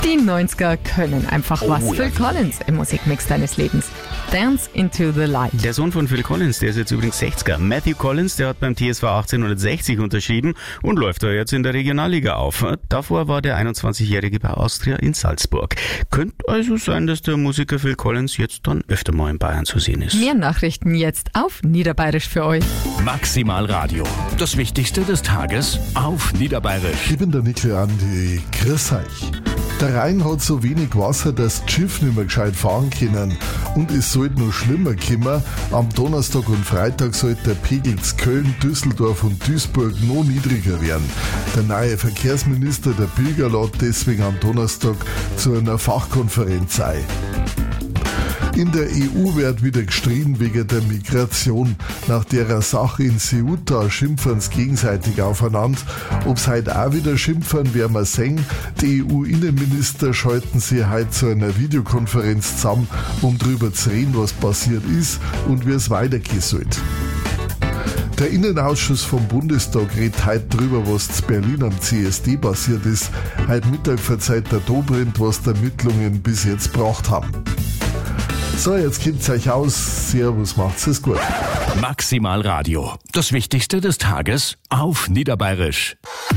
Die 90er können einfach was. ja. Phil Collins im Musikmix deines Lebens. Dance into the Light. Der Sohn von Phil Collins, der ist jetzt übrigens 60er. Matthew Collins, der hat beim TSV 1860 unterschrieben und läuft da jetzt in der Regionalliga auf. Davor war der 21-Jährige bei Austria in Salzburg. Könnte also sein, dass der Musiker Phil Collins jetzt dann öfter mal in Bayern zu sehen ist. Mehr Nachrichten jetzt auf Niederbayerisch für euch. Maximal Radio. Das Wichtigste des Tages auf Niederbayerisch. Ich bin der Nickel Andi. Grüß euch. Der Rhein hat so wenig Wasser, dass das Schiff nicht mehr gescheit fahren können. Und es sollte noch schlimmer kommen. Am Donnerstag und Freitag sollte der Pegel zu Köln, Düsseldorf und Duisburg noch niedriger werden. Der neue Verkehrsminister der Pilger lädt deswegen am Donnerstag zu einer Fachkonferenz ein. In der EU wird wieder gestritten wegen der Migration. Nach der Sache in Ceuta schimpfen sie gegenseitig aufeinander. Ob sie heute auch wieder schimpfen, werden wir sehen. Die EU-Innenminister schalten sich heute zu einer Videokonferenz zusammen, um darüber zu reden, was passiert ist und wie es weitergehen soll. Der Innenausschuss vom Bundestag redet heute drüber, was zu Berlin am CSD passiert ist. Heute Mittag verzeiht der Dobrindt, was die Ermittlungen bis jetzt gebracht haben. So, jetzt gebt's euch aus. Servus, macht's es gut. Maximal Radio. Das Wichtigste des Tages auf Niederbayerisch.